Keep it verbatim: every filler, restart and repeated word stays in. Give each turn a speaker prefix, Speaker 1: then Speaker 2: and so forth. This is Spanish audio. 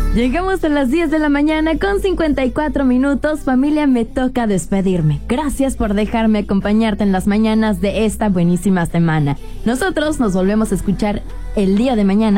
Speaker 1: Llegamos a las diez de la mañana con cincuenta y cuatro minutos. Familia, me toca despedirme. Gracias por dejarme acompañarte en las mañanas de esta buenísima semana. Nosotros nos volvemos a escuchar el día de mañana.